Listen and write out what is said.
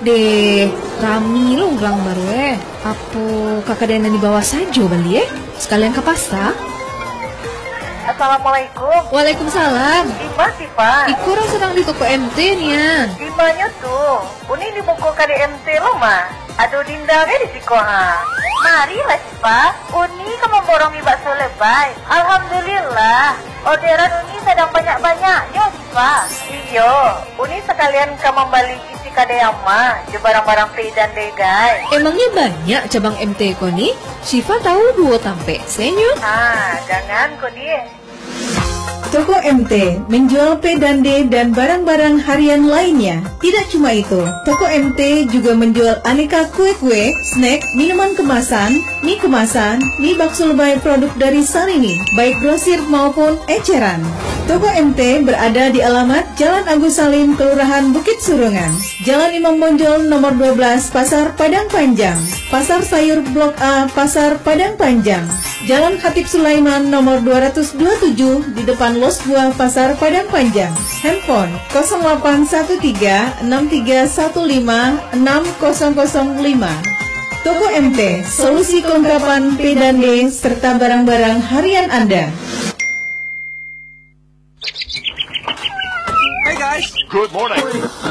Deh, kami lo orang baru Apa kakak dena di bawah saja bali sekalian ke pasta. Assalamualaikum. Waalaikumsalam. Ima sih Pak. Iku orang sedang di toko MT nih. Dimanya tuh? Uni di buku KDMT lo mah. Aduh dinda di siko ha. Marilah sih Pak. Uni kamu borongi bakso lebay. Alhamdulillah. Orderan Uni sedang banyak-banyaknya sih Pak. Iyo, Uni sekalian kamu balik isi kadeyama. Je barang-barang pay dan degai. Emangnya banyak cabang MT ko nih? Syifa tahu dua tampe senyo. Jangan kok dia. Toko MT menjual P dan D dan barang-barang harian lainnya. Tidak cuma itu, Toko MT juga menjual aneka kue-kue, snack, minuman kemasan, mie bakso lebay produk dari Sarini, baik grosir maupun eceran. Toko MT berada di alamat Jalan Agus Salim, Kelurahan Bukit Surungan, Jalan Imam Bonjol nomor 12, Pasar Padang Panjang, Pasar Sayur Blok A, Pasar Padang Panjang, Jalan Khatib Sulaiman nomor 227 di depan Los Buah Pasar Padang Panjang. Handphone 0813 6315 6005. Toko MT, solusi kelengkapan P dan D serta barang-barang harian Anda. Hey guys. Good morning.